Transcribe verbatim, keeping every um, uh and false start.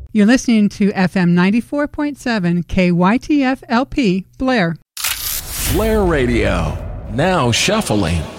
You're listening to F M ninety-four point seven K Y T F L P, Blair. Blair Radio, now shuffling.